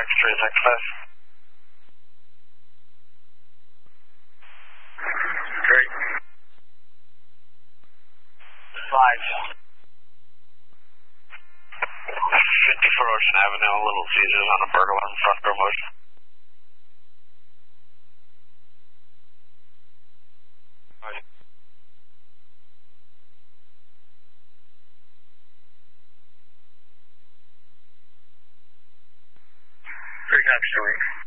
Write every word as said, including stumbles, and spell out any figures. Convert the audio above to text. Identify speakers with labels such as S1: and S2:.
S1: three six five.
S2: Great.
S1: Five. fifty-four Ocean Avenue, Little Caesars on a burglar in front door motion.
S2: Three times two weeks.